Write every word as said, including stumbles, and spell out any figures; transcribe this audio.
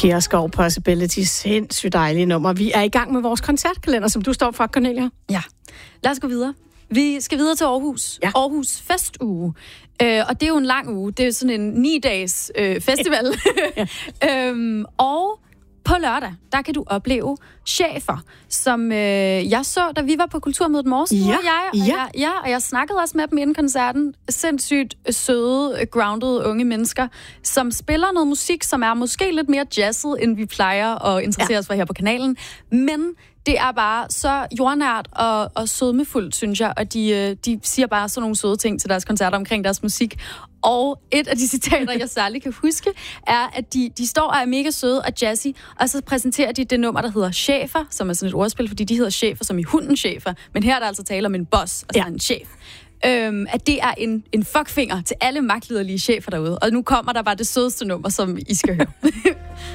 Pia Skov Possibility, sindssygt dejlige nummer. Vi er i gang med vores koncertkalender, som du står for, Cornelia. Ja, lad os gå videre. Vi skal videre til Aarhus. Ja. Aarhus Festuge. Øh, og det er jo en lang uge. Det er sådan en ni-dages øh, festival. Ja. øhm, og på lørdag, der kan du opleve Schäfer, som øh, jeg så, da vi var på Kulturmødet Mors. Ja. Og jeg, og Ja. jeg, ja, og jeg snakkede også med dem inden koncerten. Sindssygt søde, grounded unge mennesker, som spiller noget musik, som er måske lidt mere jazzet, end vi plejer at interessere ja. os for her på kanalen. Men det er bare så jordnært og, og sødmefuldt, synes jeg, og de, de siger bare sådan nogle søde ting til deres koncerter omkring deres musik. Og et af de citater, jeg særligt kan huske, er, at de, de står og er mega søde og jazzy, og så præsenterer de det nummer, der hedder Schäfer, som er sådan et ordspil, fordi de hedder Schäfer, som i hunden Schäfer, men her er der altså tale om en boss, altså ja. en chef. Øhm, at det er en, en fuckfinger til alle magtliderlige chefer derude. Og nu kommer der bare det sødeste nummer, som I skal høre.